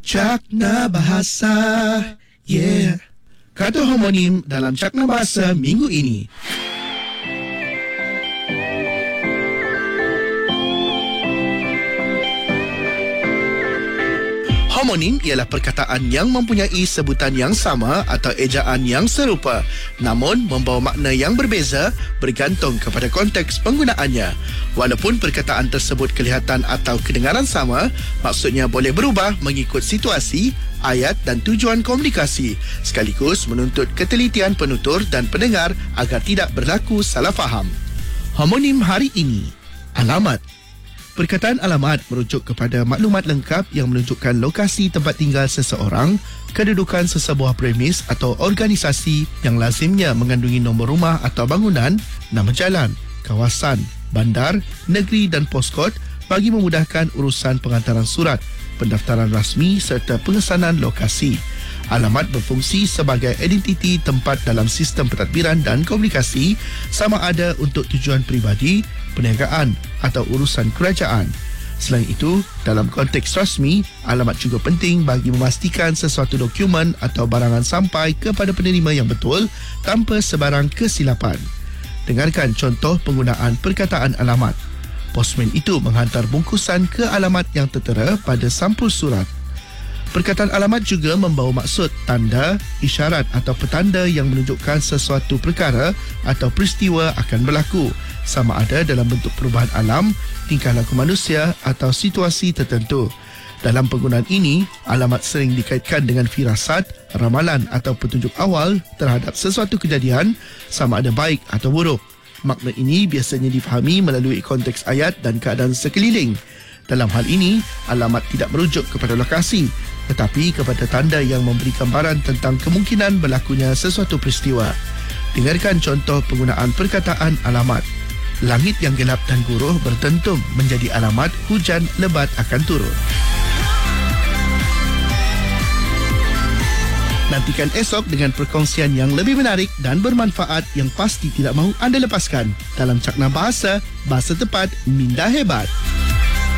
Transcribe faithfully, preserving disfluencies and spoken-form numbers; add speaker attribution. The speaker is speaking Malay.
Speaker 1: Cakna Bahasa. Yeah. Kata homonim dalam Cakna Bahasa minggu ini. Homonim ialah perkataan yang mempunyai sebutan yang sama atau ejaan yang serupa, namun membawa makna yang berbeza bergantung kepada konteks penggunaannya. Walaupun perkataan tersebut kelihatan atau kedengaran sama, maksudnya boleh berubah mengikut situasi, ayat dan tujuan komunikasi, sekaligus menuntut ketelitian penutur dan pendengar agar tidak berlaku salah faham. Homonim hari ini, alamat. Perkataan alamat merujuk kepada maklumat lengkap yang menunjukkan lokasi tempat tinggal seseorang, kedudukan sesebuah premis atau organisasi yang lazimnya mengandungi nombor rumah atau bangunan, nama jalan, kawasan, bandar, negeri dan poskod bagi memudahkan urusan pengantaran surat, pendaftaran rasmi serta pengesanan lokasi. Alamat berfungsi sebagai identiti tempat dalam sistem pentadbiran dan komunikasi, sama ada untuk tujuan peribadi, perniagaan atau urusan kerajaan. Selain itu, dalam konteks rasmi, alamat juga penting bagi memastikan sesuatu dokumen atau barangan sampai kepada penerima yang betul tanpa sebarang kesilapan. Dengarkan contoh penggunaan perkataan alamat. Posmen itu menghantar bungkusan ke alamat yang tertera pada sampul surat. Perkataan alamat juga membawa maksud tanda, isyarat atau petanda yang menunjukkan sesuatu perkara atau peristiwa akan berlaku, sama ada dalam bentuk perubahan alam, tingkah laku manusia atau situasi tertentu. Dalam penggunaan ini, alamat sering dikaitkan dengan firasat, ramalan atau petunjuk awal terhadap sesuatu kejadian, sama ada baik atau buruk. Makna ini biasanya difahami melalui konteks ayat dan keadaan sekeliling. Dalam hal ini, alamat tidak merujuk kepada lokasi, tetapi kepada tanda yang memberi gambaran tentang kemungkinan berlakunya sesuatu peristiwa. Dengarkan contoh penggunaan perkataan alamat. Langit yang gelap dan guruh bertentum menjadi alamat hujan lebat akan turun. Nantikan esok dengan perkongsian yang lebih menarik dan bermanfaat yang pasti tidak mahu anda lepaskan dalam Cakna Bahasa, Bahasa Tepat, Minda Hebat.